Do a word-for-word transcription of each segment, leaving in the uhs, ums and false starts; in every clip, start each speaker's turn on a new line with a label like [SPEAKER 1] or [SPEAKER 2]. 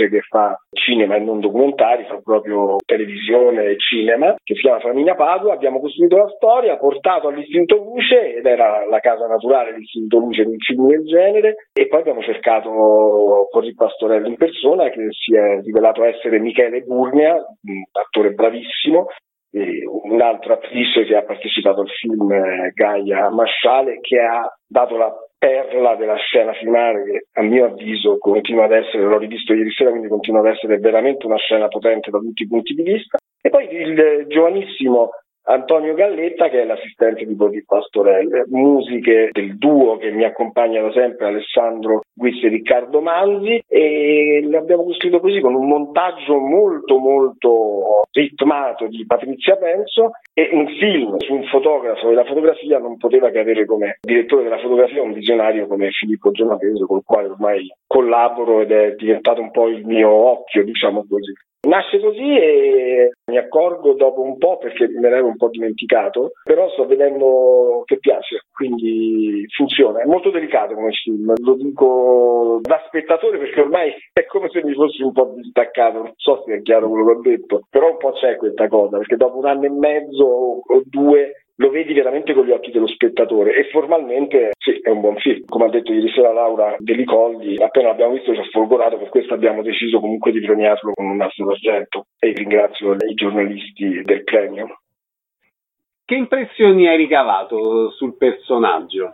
[SPEAKER 1] attrice che fa cinema e non documentari, fa proprio televisione e cinema, che si chiama Flaminia Padua. Abbiamo costruito la storia, portato all'Istinto Luce, ed era la casa naturale dell'Istinto Luce di un film del genere, e poi abbiamo cercato Corri Pastorello in persona, che si è rivelato essere Michele Burnea, un attore bravissimo, e un'altra attrice che ha partecipato al film, Gaia Masciale, che ha dato la perla della scena finale, che a mio avviso continua ad essere, l'ho rivisto ieri sera, quindi continua ad essere veramente una scena potente da tutti i punti di vista. E poi il giovanissimo Antonio Galletta, che è l'assistente di Corri Pastorello, musiche del duo che mi accompagna da sempre, Alessandro Guizzi e Riccardo Manzi, e l'abbiamo costruito così, con un montaggio molto molto ritmato di Patrizia Penso, e un film su un fotografo, e la fotografia non poteva che avere come direttore della fotografia un visionario come Filippo Genovese, con il quale ormai collaboro ed è diventato un po' il mio occhio, diciamo così. Nasce così e mi accorgo dopo un po', perché me l'ero un po' dimenticato, però sto vedendo che piace, quindi funziona. È molto delicato come film, lo dico da spettatore perché ormai è come se mi fossi un po' distaccato, non so se è chiaro quello che ho detto, però un po' c'è questa cosa, perché dopo un anno e mezzo o due lo vedi veramente con gli occhi dello spettatore, e formalmente sì, è un buon film. Come ha detto ieri sera Laura Deli Colli, appena l'abbiamo visto ci ha folgorato, per questo abbiamo deciso comunque di premiarlo con un nastro d'argento, e ringrazio i giornalisti del premio.
[SPEAKER 2] Che impressioni hai ricavato sul personaggio?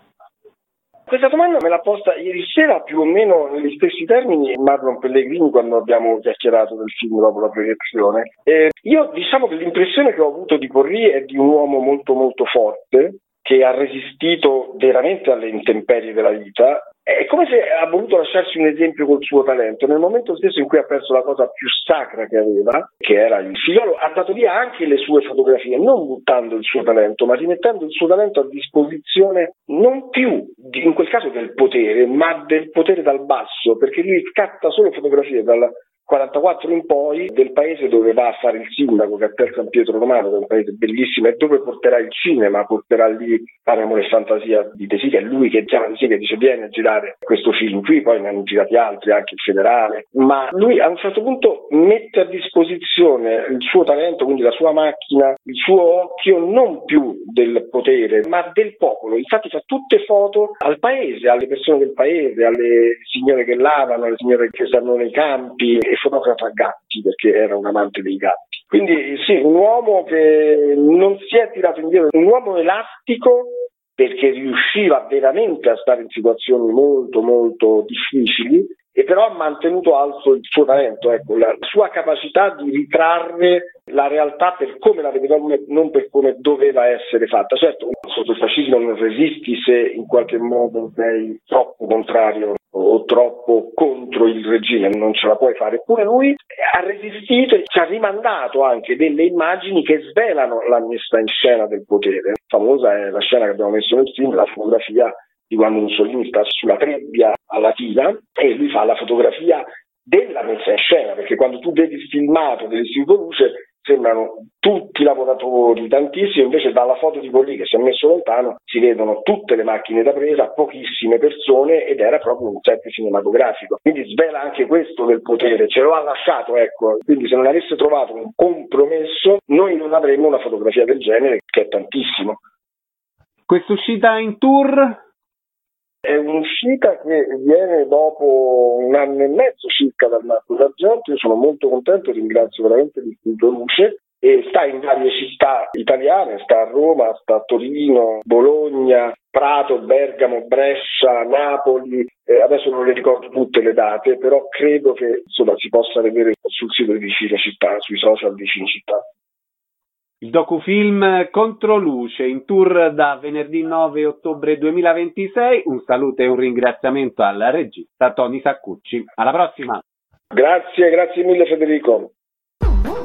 [SPEAKER 1] Questa domanda me l'ha posta ieri sera più o meno negli stessi termini Marlon Pellegrini quando abbiamo chiacchierato del film dopo la proiezione. E io diciamo che l'impressione che ho avuto di Corri è di un uomo molto molto forte, che ha resistito veramente alle intemperie della vita. È come se ha voluto lasciarsi un esempio col suo talento. Nel momento stesso in cui ha perso la cosa più sacra che aveva, che era il figliolo, ha dato via anche le sue fotografie, non buttando il suo talento, ma rimettendo il suo talento a disposizione non più, in quel caso, del potere, ma del potere dal basso, perché lui scatta solo fotografie dal quarantaquattro in poi del paese dove va a fare il sindaco, Castel San Pietro Romano, che è un paese bellissimo, e dove porterà il cinema, porterà lì Fare, Amore e Fantasia di De Sica. È lui che chiama De Sica e dice vieni a girare questo film qui, poi ne hanno girati altri, anche il Federale, ma lui a un certo punto mette a disposizione il suo talento, quindi la sua macchina, il suo occhio, non più del potere ma del popolo. Infatti fa tutte foto al paese, alle persone del paese, alle signore che lavano, alle signore che stanno nei campi, e fotografa gatti perché era un amante dei gatti. Quindi sì, un uomo che non si è tirato indietro, un uomo elastico, perché riusciva veramente a stare in situazioni molto molto difficili, e però ha mantenuto alto il suo talento, ecco, la sua capacità di ritrarre la realtà per come la vedeva lui, non per come doveva essere fatta. Certo, sotto il fascismo non resisti se in qualche modo sei troppo contrario o troppo contro il regime, non ce la puoi fare. Eppure lui ha resistito e ci ha rimandato anche delle immagini che svelano la messa in scena del potere. Famosa è la scena che abbiamo messo nel film, la fotografia di quando Mussolini sta sulla trebbia a Latina, e lui fa la fotografia della messa in scena, perché quando tu vedi il filmato dell'Istituto Luce sembrano tutti lavoratori, tantissimi, invece dalla foto di quelli che si è messo lontano si vedono tutte le macchine da presa, pochissime persone, ed era proprio un set cinematografico. Quindi svela anche questo del potere, ce lo ha lasciato, ecco. Quindi se non avesse trovato un compromesso noi non avremmo una fotografia del genere, che è tantissimo.
[SPEAKER 2] Questa uscita in tour
[SPEAKER 1] è un'uscita che viene dopo un anno e mezzo circa dal Nastro d'Argento. Io sono molto contento, ringrazio veramente l'Istituto Luce, e sta in varie città italiane, sta a Roma, sta a Torino, Bologna, Prato, Bergamo, Brescia, Napoli, eh, adesso non le ricordo tutte le date, però credo che insomma si possa vedere sul sito di Cinecittà, sui social di Cinecittà.
[SPEAKER 2] Il docufilm Controluce in tour da venerdì nove ottobre duemilaventisei. Un saluto e un ringraziamento al regista Tony Saccucci. Alla prossima.
[SPEAKER 1] Grazie, grazie mille Federico.